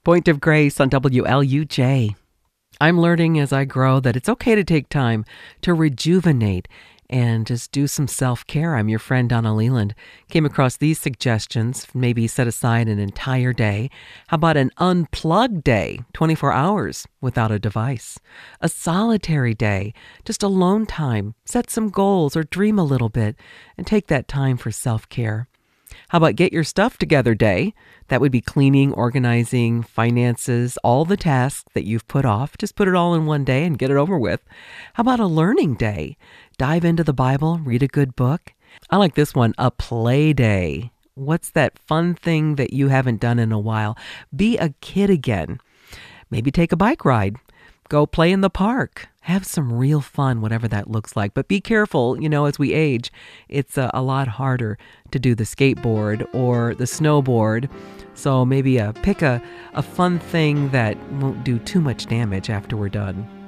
Point of Grace on WLUJ. I'm learning as I grow that it's okay to take time to rejuvenate and just do some self-care. I'm your friend Donna Leland. Came across these suggestions. Maybe set aside an entire day. How about an unplugged day, 24 hours without a device? A solitary day, just alone time. Set some goals or dream a little bit and take that time for self-care. How about get your stuff together day? That would be cleaning, organizing, finances, all the tasks that you've put off. Just put it all in one day and get it over with. How about a learning day? Dive into the Bible, read a good book. I like this one, a play day. What's that fun thing that you haven't done in a while? Be a kid again. Maybe take a bike ride. Go play in the park. Have some real fun, whatever that looks like. But be careful, as we age, it's a lot harder to do the skateboard or the snowboard. So maybe pick a fun thing that won't do too much damage after we're done.